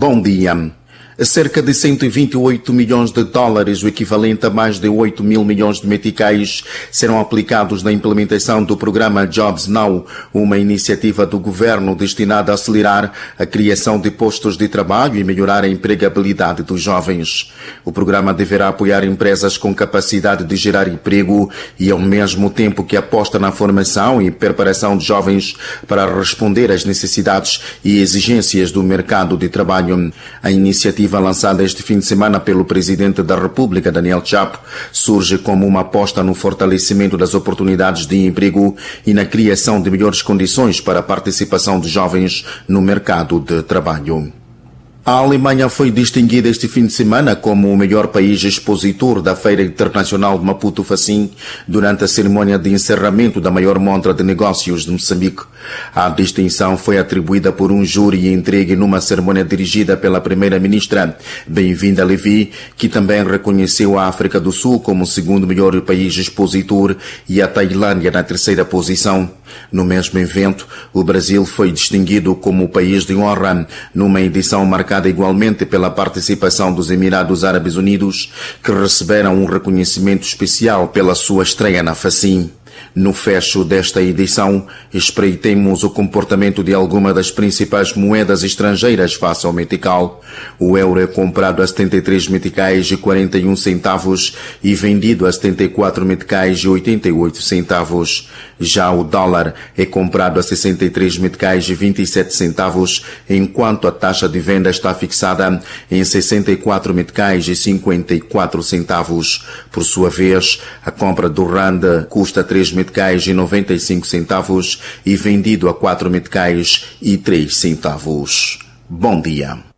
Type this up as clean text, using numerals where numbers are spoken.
Bom dia. Cerca de 128 milhões de dólares, o equivalente a mais de 8 mil milhões de meticais, serão aplicados na implementação do programa Jobs Now, uma iniciativa do governo destinada a acelerar a criação de postos de trabalho e melhorar a empregabilidade dos jovens. O programa deverá apoiar empresas com capacidade de gerar emprego e, ao mesmo tempo que aposta na formação e preparação de jovens para responder às necessidades e exigências do mercado de trabalho. A iniciativa lançada este fim de semana pelo Presidente da República, Daniel Chapo, surge como uma aposta no fortalecimento das oportunidades de emprego e na criação de melhores condições para a participação de jovens no mercado de trabalho. A Alemanha foi distinguida este fim de semana como o melhor país expositor da Feira Internacional de Maputo Facim durante a cerimônia de encerramento da maior montra de negócios de Moçambique. A distinção foi atribuída por um júri entregue numa cerimônia dirigida pela primeira-ministra Bem-vinda Levi, que também reconheceu a África do Sul como o segundo melhor país expositor e a Tailândia na terceira posição. No mesmo evento, o Brasil foi distinguido como o país de honra, numa edição marcada igualmente pela participação dos Emirados Árabes Unidos, que receberam um reconhecimento especial pela sua estreia na Facim. No fecho desta edição, espreitemos o comportamento de algumas das principais moedas estrangeiras face ao metical. O euro é comprado a 73 meticais e 41 centavos e vendido a 74 meticais e 88 centavos. Já o dólar é comprado a 63 meticais e 27 centavos, enquanto a taxa de venda está fixada em 64 meticais e 54 centavos. Por sua vez, a compra do rand custa 3 meticais e 95 centavos e vendido a 4 meticais e 3 centavos. Bom dia.